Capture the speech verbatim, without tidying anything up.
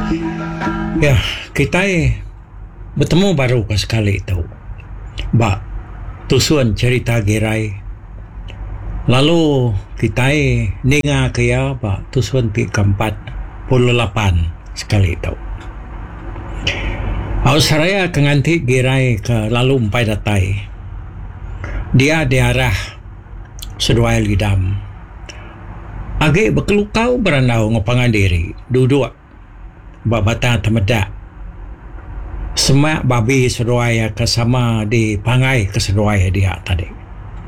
Ya, kita eh bertemu baru ke sekali tahu. Ba, tusuan cerita gerai. Lalu kita eh ninga kaya ba tusuan ti keempat puluh delapan sekali tahu. Aus saraya kenganti gerai ke lalu umpai datai. Dia diarah seduai lidam. Age bekelukau beranau ngopangandiri duduk babata temeda semak babi seruaya ke sama di pangai ke seruaya dia tadi.